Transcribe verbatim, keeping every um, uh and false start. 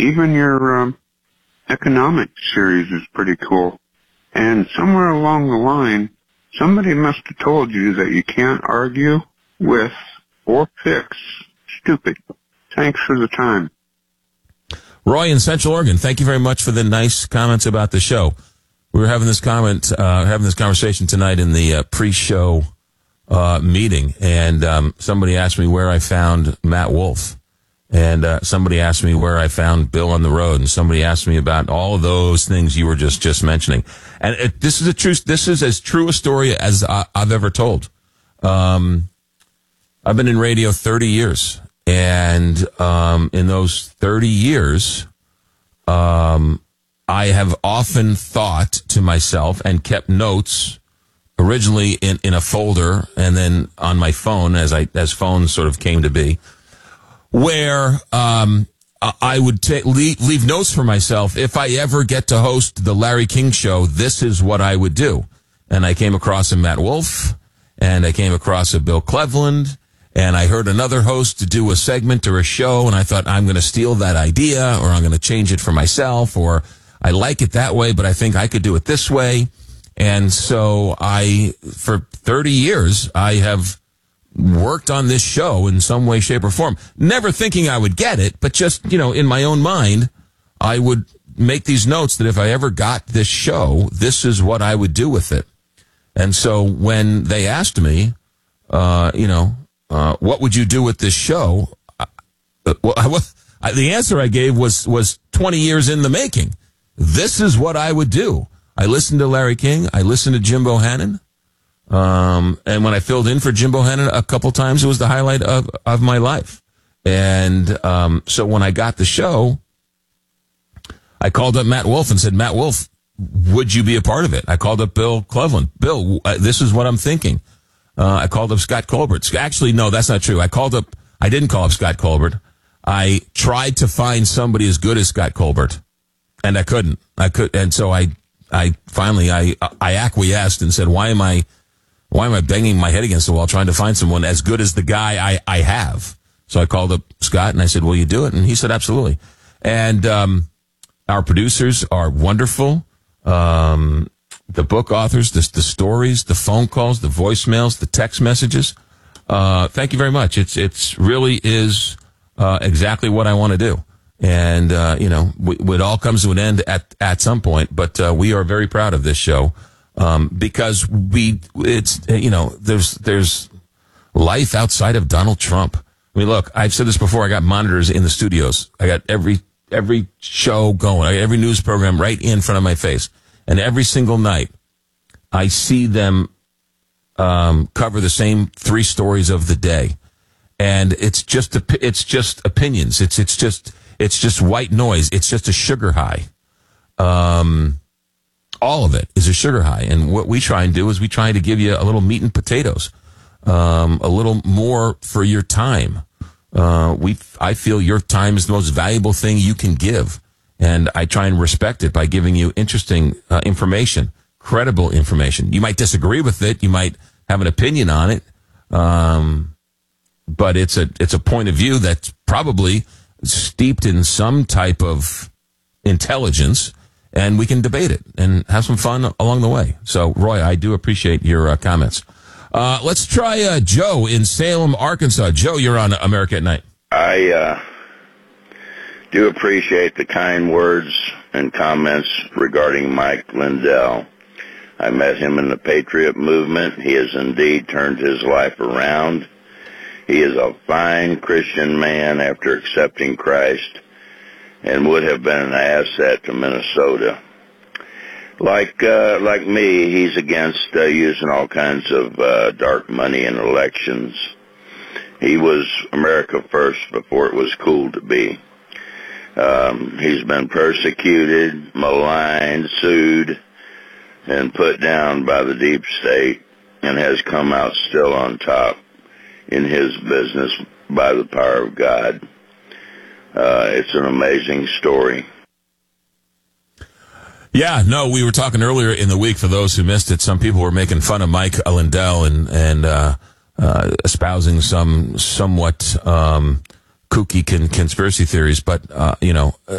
Even your um, economic series is pretty cool. And somewhere along the line, somebody must have told you that you can't argue with or fix stupid. Thanks for the time. Roy in Central Oregon, thank you very much for the nice comments about the show. We were having this comment, uh, having this conversation tonight in the uh, pre-show uh, meeting, and um, somebody asked me where I found Matt Wolf, and uh, somebody asked me where I found Bill on the Road, and somebody asked me about all of those things you were just just mentioning. And it, this is a true, this is as true a story as I, I've ever told. Um, I've been in radio thirty years. And um, in those thirty years, um, I have often thought to myself and kept notes originally in, in a folder and then on my phone as I as phones sort of came to be, where um, I would ta- leave, leave notes for myself. If I ever get to host the Larry King Show, this is what I would do. And I came across a Matt Wolf, and I came across a Bill Cleveland. And I heard another host do a segment or a show, and I thought, I'm going to steal that idea, or I'm going to change it for myself, or I like it that way, but I think I could do it this way. And so I, for thirty years, I have worked on this show in some way, shape, or form. Never thinking I would get it, but just, you know, in my own mind, I would make these notes that if I ever got this show, this is what I would do with it. And so when they asked me, uh, you know, Uh, what would you do with this show? Uh, well, I, I, the answer I gave was, was twenty years in the making. This is what I would do. I listened to Larry King. I listened to Jim Bohannon. Um, and when I filled in for Jim Bohannon a couple times, it was the highlight of, of my life. And um, so when I got the show, I called up Matt Wolf and said, Matt Wolf, would you be a part of it? I called up Bill Cleveland. Bill, uh, this is what I'm thinking. Uh, I called up Scott Colbert. Actually, no, that's not true. I called up, I didn't call up Scott Colbert. I tried to find somebody as good as Scott Colbert, and I couldn't. I could, and so I, I finally, I, I acquiesced and said, why am I, why am I banging my head against the wall trying to find someone as good as the guy I, I have? So I called up Scott and I said, will you do it? And he said, absolutely. And, um, our producers are wonderful. Um, The book authors, the, the stories, the phone calls, the voicemails, the text messages. Uh, thank you very much. It's, it's really is, uh, exactly what I want to do. And, uh, you know, we, it all comes to an end at, at some point, but, uh, we are very proud of this show, um, because we, it's, you know, there's, there's life outside of Donald Trump. I mean, look, I've said this before. I got monitors in the studios. I got every, every show going, I got every news program right in front of my face. And every single night, I see them um, cover the same three stories of the day, and it's just it's just opinions. It's it's just it's just white noise. It's just a sugar high. Um, all of it is a sugar high, and what we try and do is we try to give you a little meat and potatoes, um, a little more for your time. Uh, we I feel your time is the most valuable thing you can give. And I try and respect it by giving you interesting uh, information, credible information. You might disagree with it. You might have an opinion on it. Um, but it's a, it's a point of view that's probably steeped in some type of intelligence, and we can debate it and have some fun along the way. So, Roy, I do appreciate your uh, comments. Uh, let's try uh, Joe in Salem, Arkansas. Joe, you're on America at Night. I, uh, do appreciate the kind words and comments regarding Mike Lindell. I met him in the Patriot movement. He has indeed turned his life around. He is a fine Christian man after accepting Christ and would have been an asset to Minnesota. Like uh, like me, he's against uh, using all kinds of uh, dark money in elections. He was America first before it was cool to be. Um, he's been persecuted, maligned, sued, and put down by the deep state, and has come out still on top in his business by the power of God. Uh, it's an amazing story. Yeah, no, we were talking earlier in the week, for those who missed it, some people were making fun of Mike Lindell and, and uh, uh, espousing some somewhat... Um, kooky con- conspiracy theories, but, uh, you know, uh,